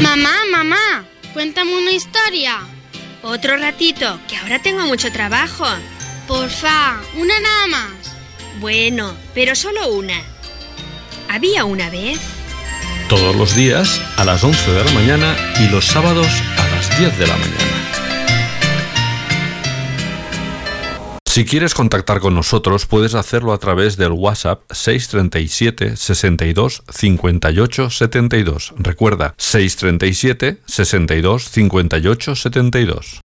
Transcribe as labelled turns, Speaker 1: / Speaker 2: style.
Speaker 1: Mamá, mamá, cuéntame una historia.
Speaker 2: Otro ratito, que ahora tengo mucho trabajo.
Speaker 1: Porfa, una nada más.
Speaker 2: Bueno, pero solo una. Había una vez...
Speaker 3: Todos los días a las 11 de la mañana y los sábados a las 10 de la mañana. Si quieres contactar con nosotros, puedes hacerlo a través del WhatsApp 637 62 58 72. Recuerda, 637 62 58 72.